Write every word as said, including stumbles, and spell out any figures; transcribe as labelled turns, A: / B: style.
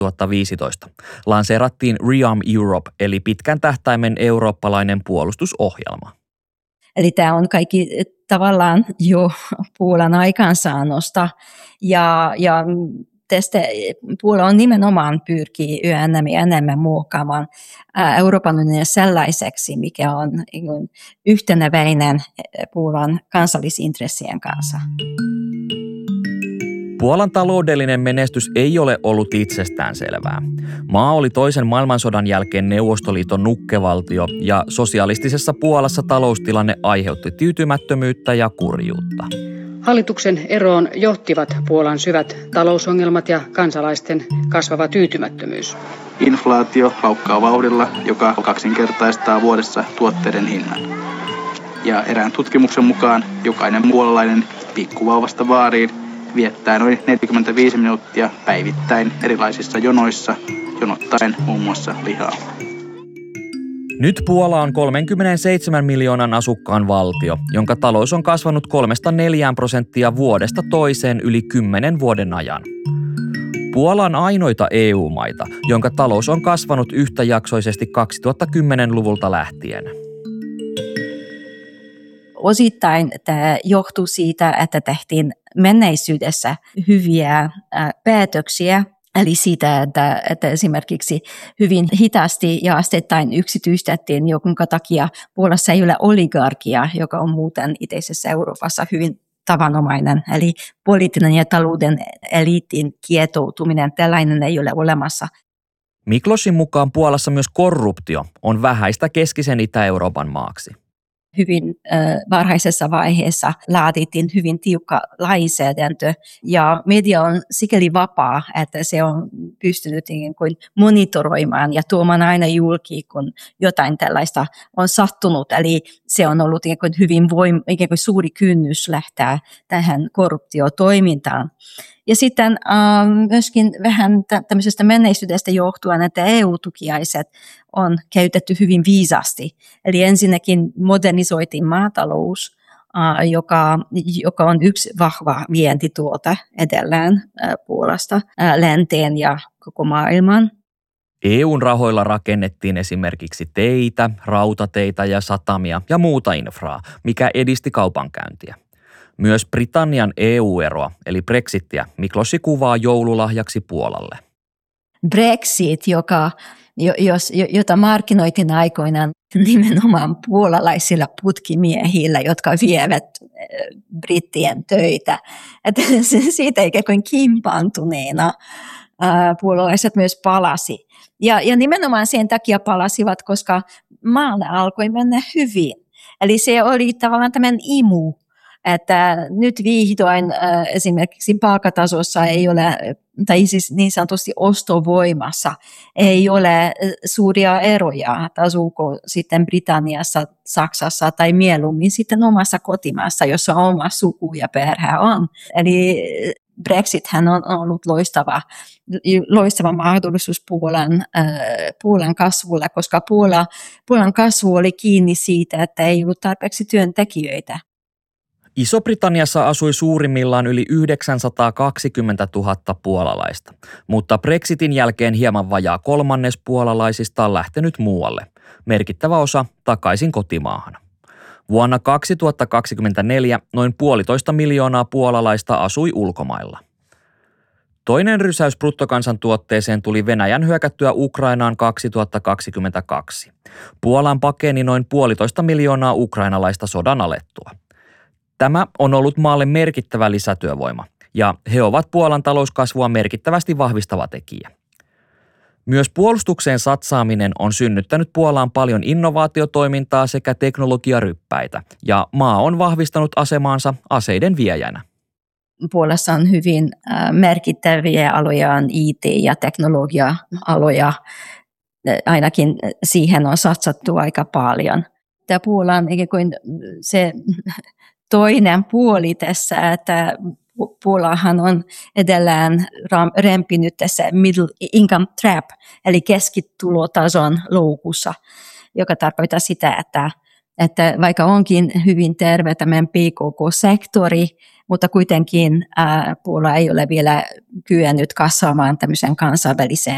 A: kaksituhattaviisitoista lanseerattiin ReArm Europe eli pitkän tähtäimen eurooppalainen puolustusohjelma.
B: Eli tämä on kaikki tavallaan jo Puolan aikaansaannosta ja, ja tästä Puola on nimenomaan pyrkii yhä enemmän ja enemmän muokkaamaan Euroopan unionin sellaiseksi, mikä on yhteneväinen Puolan kansallisintressien kanssa.
A: Puolan taloudellinen menestys ei ole ollut itsestäänselvää. Maa oli toisen maailmansodan jälkeen Neuvostoliiton nukkevaltio ja sosialistisessa Puolassa taloustilanne aiheutti tyytymättömyyttä ja kurjuutta.
C: Hallituksen eroon johtivat Puolan syvät talousongelmat ja kansalaisten kasvava tyytymättömyys.
D: Inflaatio laukkaa vauhdilla, joka kaksinkertaistaa vuodessa tuotteiden hinnan. Ja erään tutkimuksen mukaan jokainen puolalainen pikkuvauvasta vaariin viettää noin neljäkymmentäviisi minuuttia päivittäin erilaisissa jonoissa, jonottaen muun muassa lihaa.
A: Nyt Puola on kolmekymmentäseitsemän miljoonan asukkaan valtio, jonka talous on kasvanut kolmesta neljään prosenttia vuodesta toiseen yli kymmenen vuoden ajan. Puola on ainoita E U-maita, jonka talous on kasvanut yhtäjaksoisesti kaksituhattakymmenluvulta lähtien.
B: Osittain tämä johtuu siitä, että tehtiin menneisyydessä hyviä päätöksiä, eli siitä, että, että esimerkiksi hyvin hitaasti ja asteittain yksityistettiin, jonka takia Puolassa ei ole oligarkia, joka on muuten itäisessä Euroopassa hyvin tavanomainen. Eli poliittinen ja talouden eliitin kietoutuminen, tällainen ei ole olemassa.
A: Miklosin mukaan Puolassa myös korruptio on vähäistä keskisen Itä-Euroopan maaksi.
B: Hyvin äh, varhaisessa vaiheessa laadittiin hyvin tiukka lainsäädäntö ja media on sikäli vapaa, että se on pystynyt niin kuin monitoroimaan ja tuomaan aina julki, kun jotain tällaista on sattunut. Eli se on ollut niin kuin hyvin voim- niin kuin suuri kynnys lähteä tähän korruptiotoimintaan. Ja sitten äh, myöskin vähän tämmöisestä menneisyydestä johtuen, että E U-tukiaiset on käytetty hyvin viisasti. Eli ensinnäkin modernisoitiin maatalous, äh, joka, joka on yksi vahva vientituote edelleen äh, Puolasta äh, länteen ja koko maailman.
A: E U:n rahoilla rakennettiin esimerkiksi teitä, rautateitä ja satamia ja muuta infraa, mikä edisti kaupankäyntiä. Myös Britannian E U-eroa, eli Brexittiä, Miklosi kuvaa joululahjaksi Puolalle.
B: Brexit, joka, jos, jota markkinoitiin aikoinaan nimenomaan puolalaisilla putkimiehillä, jotka vievät brittien töitä. Että siitä ikään kuin kimpaantuneena puolalaiset myös palasi. Ja, ja nimenomaan sen takia palasivat, koska maalle alkoi mennä hyvin. Eli se oli tavallaan tämän imu. Että nyt vihdoin äh, esimerkiksi palkkatasossa ei ole, tai siis niin sanotusti ostovoimassa, ei ole suuria eroja, asuuko sitten Britanniassa, Saksassa tai mieluummin sitten omassa kotimaassa, jossa oma suku ja perhe on. Eli Brexithän on ollut loistava, loistava mahdollisuus Puolan, äh, Puolan kasvulle, koska Puola, Puolan kasvu oli kiinni siitä, että ei ollut tarpeeksi työntekijöitä.
A: Iso-Britanniassa asui suurimmillaan yli yhdeksänsataakaksikymmentätuhatta puolalaista, mutta Brexitin jälkeen hieman vajaa kolmannes puolalaisista on lähtenyt muualle, merkittävä osa takaisin kotimaahan. Vuonna kaksituhattakaksikymmentäneljä noin puolitoista miljoonaa puolalaista asui ulkomailla. Toinen rysäys bruttokansantuotteeseen tuli Venäjän hyökättyä Ukrainaan kaksituhattakaksikymmentäkaksi. Puolaan pakeni noin puolitoista miljoonaa ukrainalaista sodan alettua. Tämä on ollut maalle merkittävä lisätyövoima, ja he ovat Puolan talouskasvua merkittävästi vahvistava tekijä. Myös puolustukseen satsaaminen on synnyttänyt Puolaan paljon innovaatiotoimintaa sekä teknologiaryppäitä, ja maa on vahvistanut asemaansa aseiden viejänä.
B: Puolassa on hyvin merkittäviä aloja, on I T- ja teknologia-aloja, ainakin siihen on satsattu aika paljon. Tämä Puola on ikään kuin se toinen puoli tässä, että Puolahan on edelleen rempinyt tässä middle income trap, eli keskitulotason loukussa, joka tarkoittaa sitä, että, että vaikka onkin hyvin terve tämän P K K-sektori, mutta kuitenkin ää, Puola ei ole vielä kyennyt kasvamaan tämmöisen kansainväliseen